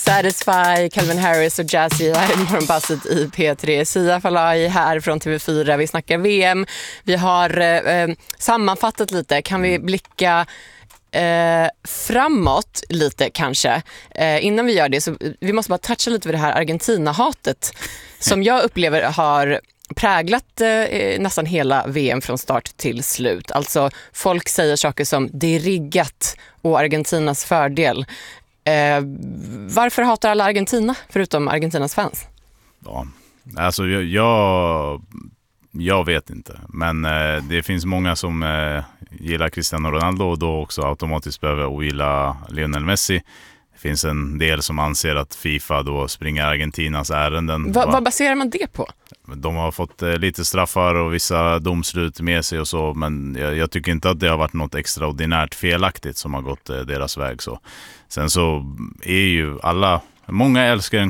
Satisfy, Calvin Harris och Jazzy här i Morgonpasset i P3. Sia Falahi här från TV4. Vi snackar VM. Vi har sammanfattat lite. Kan vi blicka framåt lite kanske? Innan vi gör det så vi måste bara toucha lite vid det här Argentina-hatet som jag upplever har präglat nästan hela VM från start till slut. Alltså folk säger saker som det är riggat och Argentinas fördel. Varför hatar alla Argentina förutom Argentinas fans? Ja, alltså jag vet inte. Men det finns många som gillar Cristiano Ronaldo och då också automatiskt behöver ogilla Lionel Messi. Det finns en del som anser att FIFA då springer Argentinas ärenden. Vad baserar man det på? De har fått lite straffar och vissa domslut med sig och så, men jag tycker inte att det har varit något extraordinärt felaktigt som har gått deras väg. Så. Sen så är ju många älskar